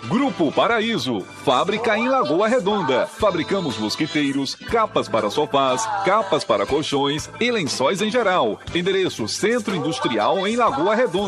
Grupo Paraíso, fábrica em Lagoa Redonda. Fabricamos mosquiteiros, capas para sofás, capas para colchões e lençóis em geral. Endereço Centro Industrial em Lagoa Redonda.